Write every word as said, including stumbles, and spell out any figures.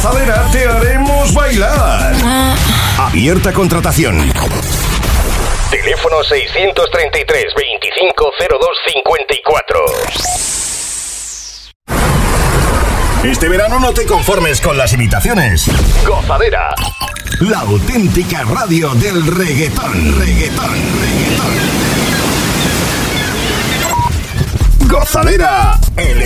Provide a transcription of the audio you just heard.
Gozadera te haremos bailar. Abierta contratación. Teléfono seiscientos treinta y tres, veinticinco cero dos cincuenta y cuatro. Este verano no te conformes con las imitaciones. Gozadera, la auténtica radio del reggaetón. Reggaetón, reggaetón. Gozadera, el